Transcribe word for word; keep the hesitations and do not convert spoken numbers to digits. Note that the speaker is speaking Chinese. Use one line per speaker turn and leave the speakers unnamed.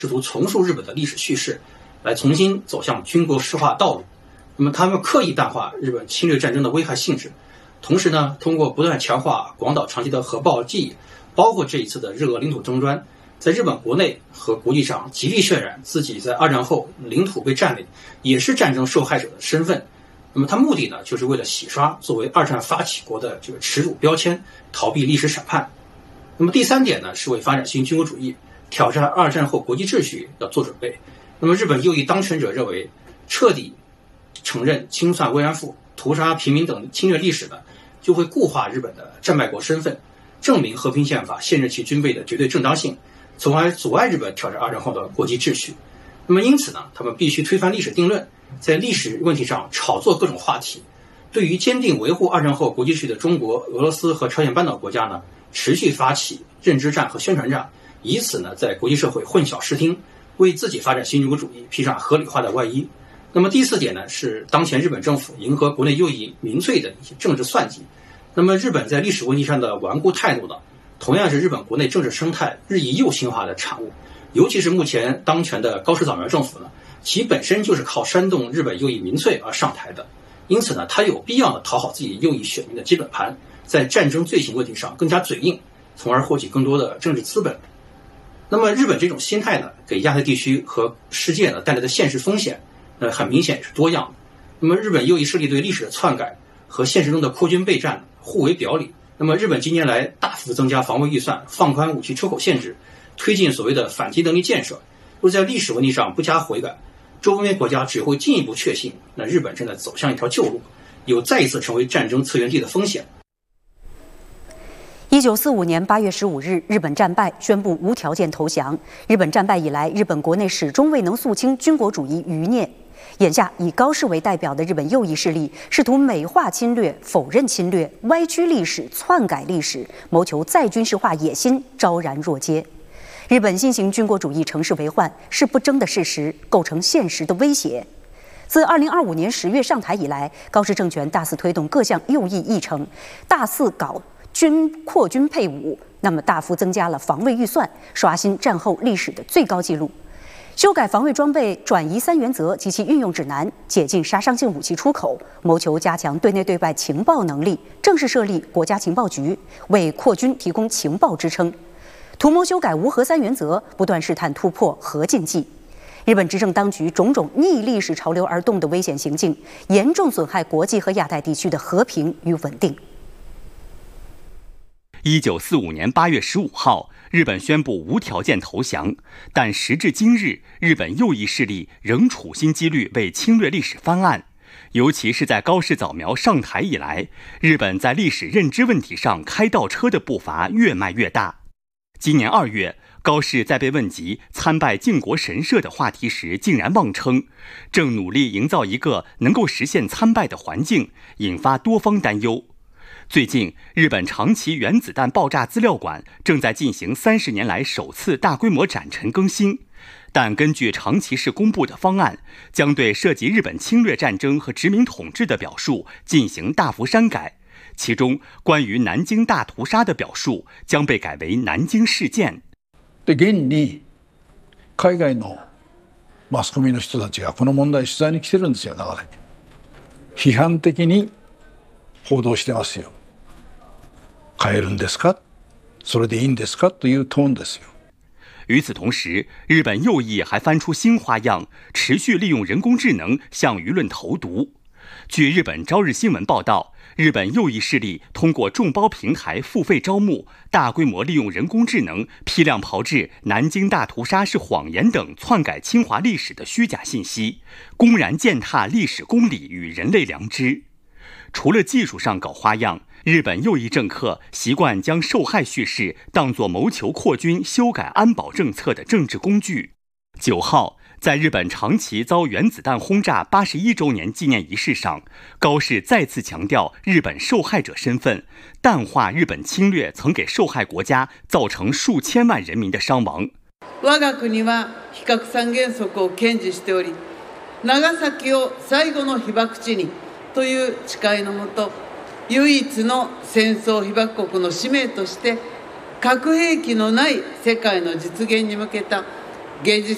试图重塑日本的历史叙事，来重新走向军国石化道路。那么他们刻意淡化日本侵略战争的危害性质，同时呢，通过不断强化广岛、长崎的核爆记忆，包括这一次的日俄领土争端，在日本国内和国际上极力渲染自己在二战后领土被占领，也是战争受害者的身份。那么他目的呢，就是为了洗刷作为二战发起国的这个耻辱标签，逃避历史审判。那么第三点呢，是为发展新军国主义、挑战二战后国际秩序要做准备。那么日本右翼当权者认为，彻底承认清算慰安妇、屠杀平民等侵略历史呢，就会固化日本的战败国身份，证明和平宪法限制其军备的绝对正当性，从而阻碍日本挑战二战后的国际秩序。那么因此呢，他们必须推翻历史定论，在历史问题上炒作各种话题。对于坚定维护二战后国际秩序的中国、俄罗斯和朝鲜半岛国家呢，持续发起认知战和宣传战，以此呢在国际社会混淆视听，为自己发展新军国主义披上合理化的外衣。那么第四点呢，是当前日本政府迎合国内右翼民粹的一些政治算计。那么日本在历史问题上的顽固态度呢，同样是日本国内政治生态日益右倾化的产物。尤其是目前当权的高市早苗政府呢，其本身就是靠煽动日本右翼民粹而上台的，因此呢，他有必要呢讨好自己右翼选民的基本盘，在战争罪行问题上更加嘴硬，从而获取更多的政治资本。那么日本这种心态呢，给亚太地区和世界呢带来的现实风险，呃，很明显也是多样的。那么日本右翼势力对历史的篡改和现实中的扩军备战互为表里。那么日本近年来大幅增加防卫预算，放宽武器出口限制，推进所谓的反击能力建设，若在历史问题上不加悔改，周边国家只会进一步确信，那日本正在走向一条旧路，有再一次成为战争策源地的风险。
一九四五年八月十五日，日本战败，宣布无条件投降。日本战败以来，日本国内始终未能肃清军国主义余孽。眼下，以高市为代表的日本右翼势力试图美化侵略、否认侵略、歪曲历史、篡改历史，谋求再军事化野心昭然若揭。日本新型军国主义乘势为患，是不争的事实，构成现实的威胁。自二零二五年十月上台以来，高市政权大肆推动各项右翼议程，大肆搞军扩军配武，那么大幅增加了防卫预算，刷新战后历史的最高纪录。修改防卫装备转移三原则及其运用指南，解禁杀伤性武器出口，谋求加强对内对外情报能力，正式设立国家情报局，为扩军提供情报支撑。图谋修改无核三原则，不断试探突破核禁忌。日本执政当局种种逆历史潮流而动的危险行径，严重损害国际和亚太地区的和平与稳定。
一九四五年八月十五号，日本宣布无条件投降，但时至今日，日本右翼势力仍处心积虑为侵略历史翻案。尤其是在高市早苗上台以来，日本在历史认知问题上开倒车的步伐越迈越大。今年二月，高市在被问及参拜靖国神社的话题时，竟然妄称正努力营造一个能够实现参拜的环境，引发多方担忧。最近，日本长崎原子弹爆炸资料馆正在进行三十年来首次大规模展陈更新，但根据长崎市公布的方案，将对涉及日本侵略战争和殖民统治的表述进行大幅删改。其中，关于南京大屠杀的表述将被改为南京事件。
で現に海外のマスコミの人たちがこの問題取材に来てるんですよ。だから批判的に報道してますよ。変えるんですか？それでいいんですか？というトーンですよ。
与此同时，日本右翼还翻出新花样，持续利用人工智能向舆论投毒。据日本朝日新闻报道，日本右翼势力通过众包平台付费招募，大规模利用人工智能批量炮制南京大屠杀是谎言等篡改侵华历史的虚假信息，公然践踏历史公理与人类良知。除了技术上搞花样，日本右翼政客习惯将受害叙事当作谋求扩军、修改安保政策的政治工具。九号，在日本长崎遭原子弹轰炸八十一周年纪念仪式上，高市再次强调日本受害者身份，淡化日本侵略曾给受害国家造成数千万人民的伤亡。
我が国は非核三原則を堅持しており、長崎を最後の被爆地にという誓いのもと、唯一の戦争被爆国の使命として、核兵器のない世界の実現に向けた芸術